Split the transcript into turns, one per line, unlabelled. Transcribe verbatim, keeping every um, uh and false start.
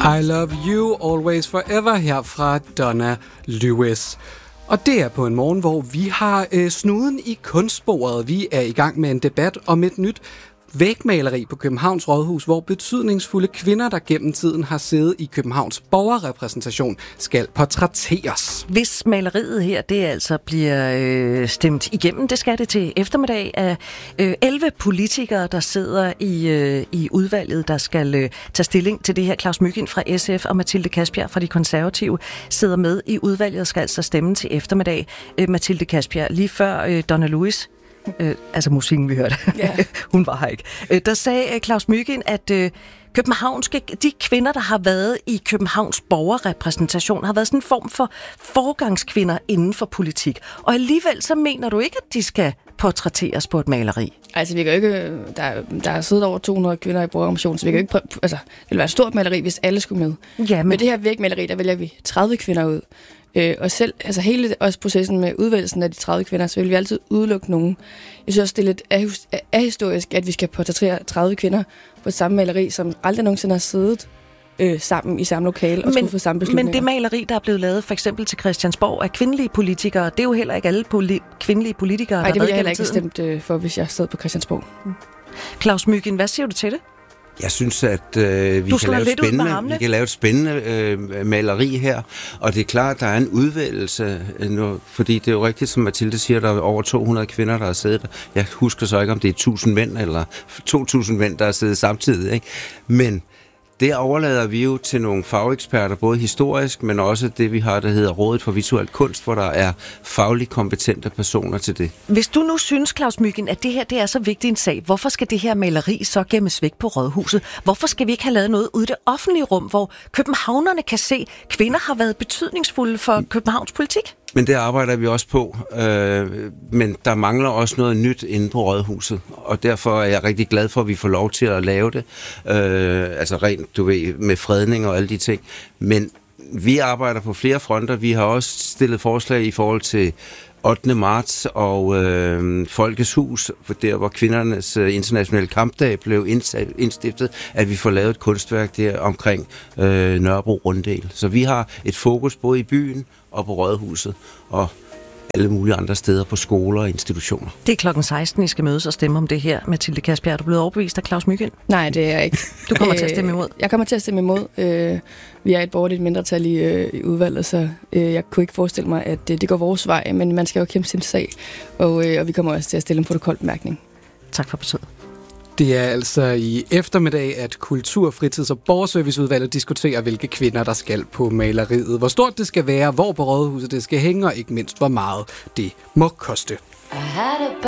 I Love You, Always Forever her fra Donna Lewis. Og det er på en morgen, hvor vi har øh, snuden i kunstsporet. Vi er i gang med en debat om et nyt vægmaleri på Københavns Rådhus, hvor betydningsfulde kvinder, der gennem tiden har siddet i Københavns borgerrepræsentation, skal portrætteres.
Hvis maleriet her, det altså bliver øh, stemt igennem, det skal det til eftermiddag af øh, elleve politikere, der sidder i, øh, i udvalget, der skal øh, tage stilling til det her. Claus Mygind fra S F og Mathilde Kasbjerg fra De Konservative sidder med i udvalget og skal altså stemme til eftermiddag. Øh, Mathilde Kasbjerg, lige før øh, Donna Lewis, Øh, altså musikken, vi hørte. Yeah. Hun var her ikke. Øh, der sagde øh, Claus Mygind, at øh, københavnske, de kvinder, der har været i Københavns borgerrepræsentation, har været sådan en form for forgangskvinder inden for politik. Og alligevel så mener du ikke, at de skal portrætteres på et maleri?
Altså, vi kan ikke... Der, der er siddet over to hundrede kvinder i borgerrepræsentationen, så vi kan ikke prøve, altså, det ville være et stort maleri, hvis alle skulle med. Ja, men... Med det her vægmaleri, der vælger vi tredive kvinder ud. Øh, og selv, altså hele også processen med udvælgelsen af de tredive kvinder, så vil vi altid udelukke nogen. Jeg synes også, det er lidt ahistorisk, at vi skal portrættere tredive kvinder på samme maleri, som aldrig nogensinde har siddet øh, sammen i samme lokale og skulle få samme beslutninger.
Men det maleri, der er blevet lavet for eksempel til Christiansborg af kvindelige politikere, det er jo heller ikke alle poli- kvindelige politikere,
Ej,
der
det ville jeg heller
ikke
have stemt øh, for, hvis jeg sad på Christiansborg. Mm.
Claus Mygind, hvad siger du til det?
Jeg synes, at øh, vi, kan lave spændende, vi kan lave et spændende øh, maleri her, og det er klart, at der er en udvælgelse, øh, nu, fordi det er jo rigtigt, som Mathilde siger, der er over to hundrede kvinder, der har siddet der. Jeg husker så ikke, om det er tusind mænd, eller to tusind mænd, der har siddet samtidig, ikke? Men det overlader vi jo til nogle fageksperter, både historisk, men også det, vi har, der hedder Rådet for Visuel Kunst, hvor der er fagligt kompetente personer til det.
Hvis du nu synes, Claus Mygind, at det her det er så vigtig en sag, hvorfor skal det her maleri så gemmes væk på Rådhuset? Hvorfor skal vi ikke have lavet noget ude i det offentlige rum, hvor københavnerne kan se, at kvinder har været betydningsfulde for Københavns politik?
Men det arbejder vi også på, øh, men der mangler også noget nyt inde på Rådhuset, og derfor er jeg rigtig glad for, at vi får lov til at lave det, øh, altså rent, du ved, med fredning og alle de ting. Men vi arbejder på flere fronter. Vi har også stillet forslag i forhold til ottende marts og øh, Folkets Hus, der hvor kvindernes øh, internationale kampdag blev indstiftet, at vi får lavet et kunstværk der omkring øh, Nørrebro Runddel. Så vi har et fokus både i byen og på Rådhuset og alle mulige andre steder på skoler og institutioner.
Det er klokken seksten, I skal mødes og stemme om det her. Mathilde Kasbjerg, er du blevet overbevist af Claus Mygind?
Nej, det er jeg ikke.
Du kommer til at stemme imod?
Jeg kommer til at stemme imod. Øh, vi er et borgerligt mindretal i, øh, i udvalget, så øh, jeg kunne ikke forestille mig, at øh, det går vores vej, men man skal jo kæmpe sin sag, og, øh, og vi kommer også til at stille en protokolbemærkning.
Tak for besøget.
Det er altså i eftermiddag, at Kultur-, Fritids- og Borgerserviceudvalget diskuterer, hvilke kvinder, der skal på maleriet. Hvor stort det skal være, hvor på Rådhuset det skal hænge, og ikke mindst, hvor meget det må koste.